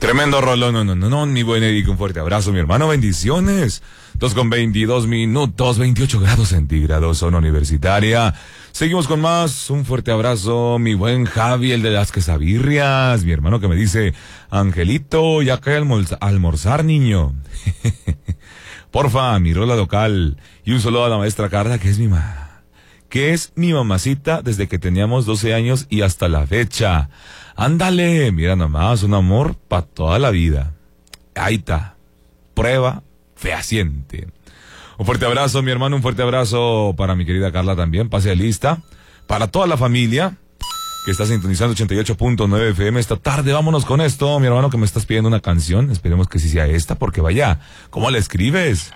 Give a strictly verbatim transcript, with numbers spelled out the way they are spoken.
Tremendo rollo, no, no, no, no, mi buen Eric, un fuerte abrazo, mi hermano, bendiciones. Dos con veintidós minutos, veintiocho grados centígrados, zona universitaria. Seguimos con más, un fuerte abrazo, mi buen Javi, el de las quesabirrias, mi hermano que me dice, Angelito, ya cae a almorz- almorzar, niño. Porfa, mi rola local, y un saludo a la maestra Carla, que es mi ma, que es mi mamacita desde que teníamos doce años y hasta la fecha. Ándale, mira nomás, un amor para toda la vida. Ahí está, prueba fehaciente. Un fuerte abrazo, mi hermano, un fuerte abrazo para mi querida Carla también, pase lista. Para toda la familia que está sintonizando ochenta y ocho punto nueve F M esta tarde, vámonos con esto, mi hermano, que me estás pidiendo una canción, esperemos que sí sea esta, porque vaya, ¿cómo la escribes?